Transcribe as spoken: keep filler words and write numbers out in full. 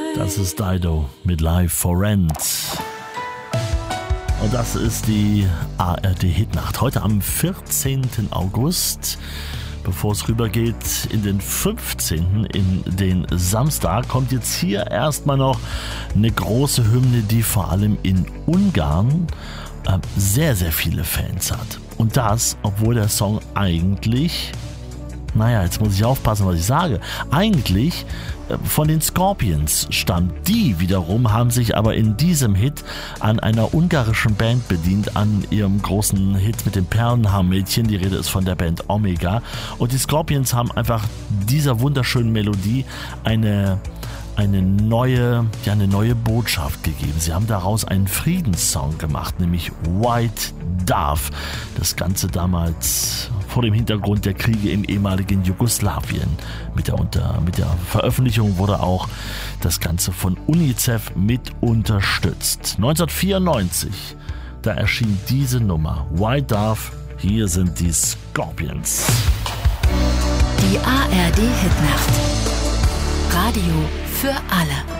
Das ist Dido mit Live for Rent. Und das ist die A R D-Hitnacht. Heute am vierzehnten August. Bevor es rübergeht in den fünfzehnten in den Samstag, kommt jetzt hier erstmal noch eine große Hymne, die vor allem in Ungarn äh, sehr, sehr viele Fans hat. Und das, obwohl der Song eigentlich, naja, jetzt muss ich aufpassen, was ich sage, eigentlich von den Scorpions stammt. Die wiederum haben sich aber in diesem Hit an einer ungarischen Band bedient, an ihrem großen Hit mit dem Perlenhaarmädchen. Die Rede ist von der Band Omega. Und die Scorpions haben einfach dieser wunderschönen Melodie eine eine neue, ja, eine neue Botschaft gegeben. Sie haben daraus einen Friedenssong gemacht, nämlich White Dove. Das Ganze damals vor dem Hintergrund der Kriege im ehemaligen Jugoslawien. Mit der, unter, mit der Veröffentlichung wurde auch das Ganze von UNICEF mit unterstützt. neunzehnhundertvierundneunzig, da erschien diese Nummer, White Dove. Hier sind die Scorpions. Die A R D-Hitnacht. Radio für alle.